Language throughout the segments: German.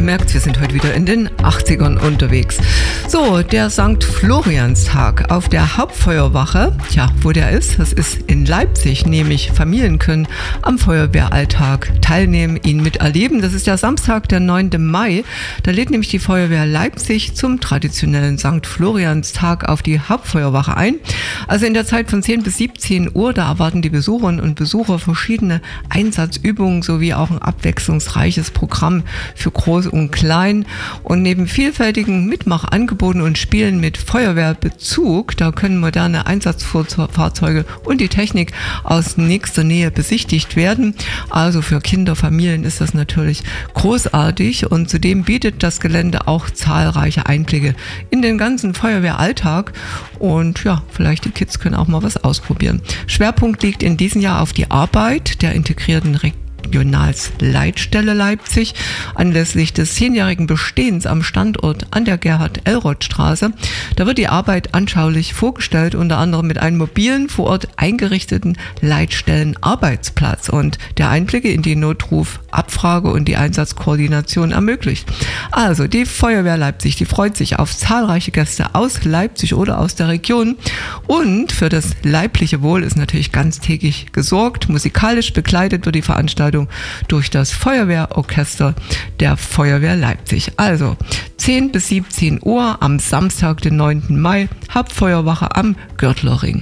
merkt, wir sind heute wieder in den 80ern unterwegs. So, der St. Florianstag auf der Hauptfeuerwache. Tja, wo der ist? Das ist in Leipzig, nämlich Familien können am Feuerwehralltag teilnehmen, ihn miterleben. Das ist der Samstag, der 9. Mai. Da lädt nämlich die Feuerwehr Leipzig zum traditionellen St. Florianstag auf die Hauptfeuerwache ein. Also in der Zeit von 10 bis 17 Uhr, da erwarten die Besucherinnen und Besucher verschiedene Einsatzübungen sowie auch ein abwechslungsreiches Programm für Groß und Klein. Und neben vielfältigen Mitmachangeboten und Spielen mit Feuerwehrbezug, da können moderne Einsatzfahrzeuge und die Technik aus nächster Nähe besichtigt werden. Also für Kinder, Familien ist das natürlich großartig und zudem bietet das Gelände auch zahlreiche Einblicke in den ganzen Feuerwehralltag und ja, vielleicht die Kids können auch mal was ausprobieren. Schwerpunkt liegt in diesem Jahr auf die Arbeit der integrierten Regionalleitstelle Leipzig anlässlich des 10-jährigen Bestehens am Standort an der Gerhard-Elroth-Straße. Da wird die Arbeit anschaulich vorgestellt, unter anderem mit einem mobilen, vor Ort eingerichteten Leitstellen-Arbeitsplatz und der Einblicke in die Notrufabfrage und die Einsatzkoordination ermöglicht. Also die Feuerwehr Leipzig, die freut sich auf zahlreiche Gäste aus Leipzig oder aus der Region und für das leibliche Wohl ist natürlich ganztägig gesorgt. Musikalisch begleitet wird die Veranstaltung durch das Feuerwehrorchester der Feuerwehr Leipzig. Also 10 bis 17 Uhr am Samstag, den 9. Mai, Hauptfeuerwache am Gürtlerring.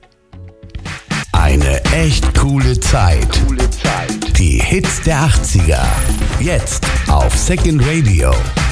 Eine echt coole Zeit. Die Hits der 80er. Jetzt auf Second Radio.